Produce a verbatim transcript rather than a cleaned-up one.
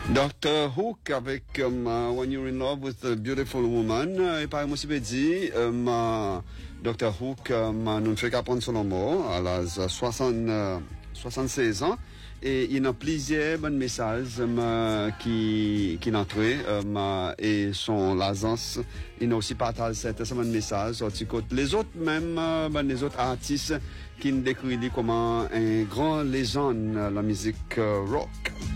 docteur Hook avec um, uh, When You're in Love with a Beautiful Woman. Et par moi, je dit, um, uh, docteur Hook, um, nous ne fait qu'apprendre son mot à l'âge de soixante-seize ans. Et il y a plusieurs bons messages um, qui qui n'entrent um, et son l'agence il a aussi partagé certains bons messages. Les autres même uh, ben, les autres artistes qui nous décrivent comme un grand légende de la musique uh, rock.